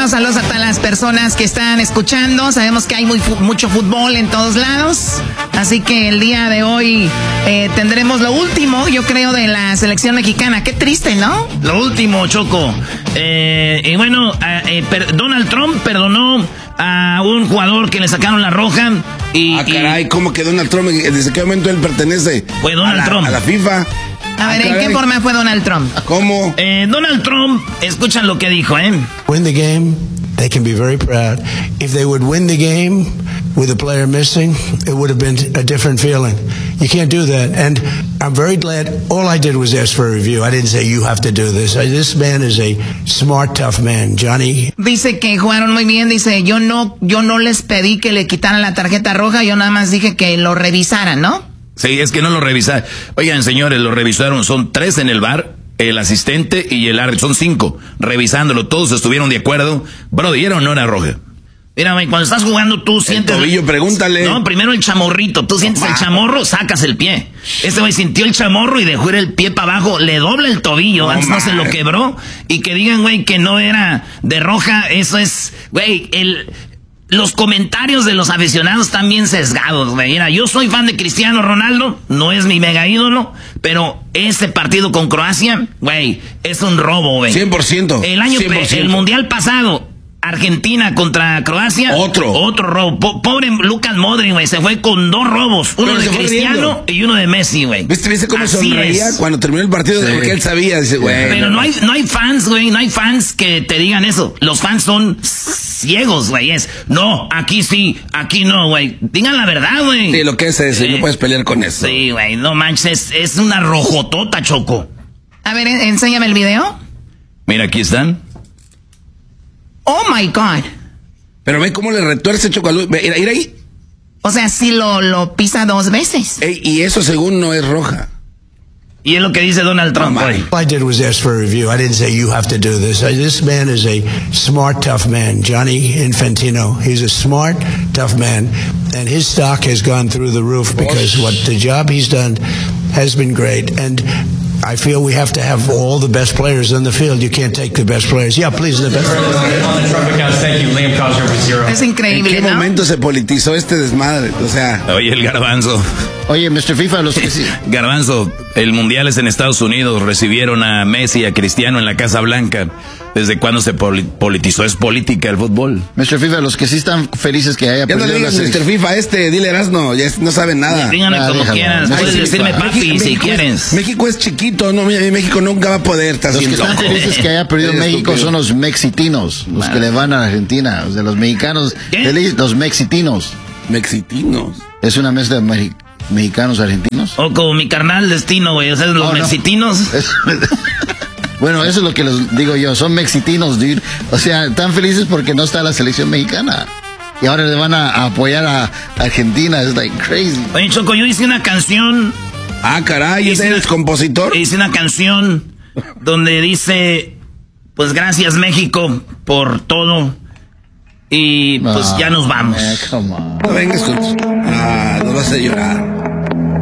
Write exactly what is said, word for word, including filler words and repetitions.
mandados saludos a todas las personas que están escuchando. Sabemos que hay muy, mucho fútbol en todos lados. Así que el día de hoy eh, tendremos lo último, yo creo, de la selección mexicana. Qué triste, ¿no? Lo último, Choco. Eh, y bueno, eh, per, Donald Trump perdonó a un jugador que le sacaron la roja. Y, ah, caray, y, ¿cómo que Donald Trump? ¿Desde qué momento él pertenece? Fue Donald a la, Trump. A la FIFA. A ah, ver, caray. ¿en qué forma fue Donald Trump? ¿Cómo? Eh, Donald Trump, escuchan lo que dijo, ¿eh? Win the game, they can be very proud. If they would win the game with a player missing, it would have been a different feeling. You can't do that. And I'm very glad all I did was ask for a review. I didn't say you have to do this. This man is a smart, tough man, Johnny. Dice que jugaron muy bien. Dice, yo no, yo no les pedí que le quitaran la tarjeta roja. Yo nada más dije que lo revisaran, ¿no? Sí, es que no lo revisaron. Oigan, señores, lo revisaron. Son tres en el bar, el asistente y el árbitro. Son cinco. Revisándolo, todos estuvieron de acuerdo. Bro, ¿dieron no era roja? Mira, güey, cuando estás jugando tú sientes... El tobillo, pregúntale. No, primero el chamorrito. Tú sientes el chamorro, sacas el pie. Este güey sintió el chamorro y dejó ir el pie para abajo. Le dobla el tobillo. No, antes no se lo quebró. Y que digan, güey, que no era de roja. Eso es... Güey, el... Los comentarios de los aficionados están bien sesgados, güey. Mira, yo soy fan de Cristiano Ronaldo. No es mi mega ídolo. Pero ese partido con Croacia, güey, es un robo, güey. cien por ciento. El año... cien por ciento. El mundial pasado... Argentina contra Croacia. Otro. Otro robo. Po- pobre Lucas Modric, güey. Se fue con dos robos. Uno Pero de se fue Cristiano riendo. y uno de Messi, güey. ¿Viste, ¿Viste cómo Así sonreía es. cuando terminó el partido? Sí. Porque él sabía. Dice, güey. Pero no hay, no hay fans, güey. No hay fans que te digan eso. Los fans son ciegos, güey. Es, no, aquí sí, aquí no, güey. Digan la verdad, güey. Sí, lo que es eso. Sí. No puedes pelear con eso. Sí, güey. No manches. Es, es una rojotota, Choco. A ver, enséñame el video. Mira, aquí están. Oh, my God. Pero ve cómo le retuerce Chocalu. Ir, ir ahí. O sea, sí lo, lo pisa dos veces. Ey, y eso según no es roja. Y es lo que dice Donald Trump, güey. All I did was ask for a review. I didn't say you have to do this. I, this man is a smart, tough man, Johnny Infantino. He's a smart, tough man, and his stock has gone through the roof because what the job he's done has been great. And I feel we have to have all the best players on the field. You can't take the best players. Yeah, please, the best players. Es increíble, ¿En qué ¿no? momento se politizó este desmadre? O sea... Oye, el garbanzo. Oye, mister FIFA, los que sí. Garbanzo, el mundial es en Estados Unidos. Recibieron a Messi y a Cristiano en la Casa Blanca. ¿Desde cuándo se poli- politizó? Es política el fútbol. mister FIFA, los que sí están felices que haya Ya no le perdido la digas selección. mister FIFA este, dile Erasmo, ya es- no saben nada. Díganle Ah, como déjalo. quieras. México, Puedes decirme México, papi si México es- quieres. México es chiquito, no, México nunca va a poder estar Los que haciendo. están felices que haya perdido Eres México estúpido. son los mexitinos, los que le van a Argentina, o sea, los mexicanos, ¿Qué? felices, los mexitinos. Mexitinos. Es una mezcla de me- mexicanos argentinos. O como mi carnal Destino, güey. O sea, los Oh, no. mexitinos. Bueno, eso es lo que les digo yo, son mexitinos, dude. O sea, están felices porque no está la selección mexicana. Y ahora le van a, a apoyar a Argentina, es like crazy. Oye, Choco, yo hice una canción. Ah, caray, ¿ese Hice eres compositor? Hice una canción donde dice, pues gracias México por todo. Y pues Ah, ya nos vamos. eh, come on. No vengas con... Ah, no vas a llorar.